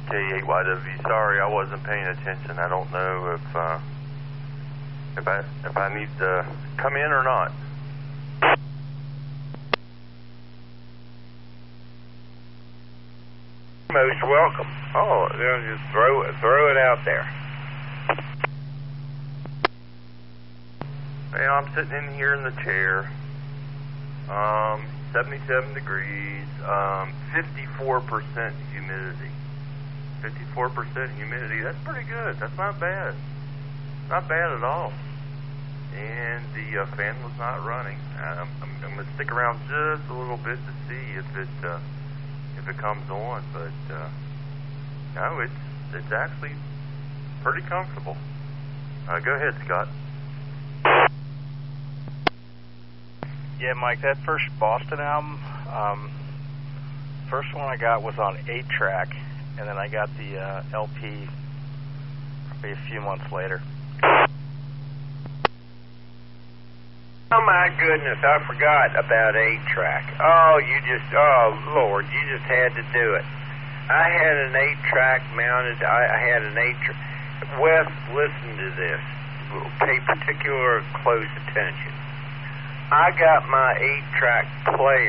K8YW. Sorry, I wasn't paying attention. I don't know if I need to come in or not. Most welcome. Oh, they'll just throw it out there. Hey, I'm sitting in here in the chair. 77 degrees, 54% humidity. 54% humidity, that's pretty good. That's not bad. Not bad at all. And the fan was not running. I'm going to stick around just a little bit to see if it comes on, but no, it's actually pretty comfortable. Go ahead, Scott. Yeah, Mike, that first Boston album, first one I got was on 8-track, and then I got the LP probably a few months later. Oh my goodness, I forgot about 8-track. Oh, Lord, you just had to do it. I had an 8-track mounted, I had an 8-track. Wes, listen to this. Pay particular close attention. I got my 8-track player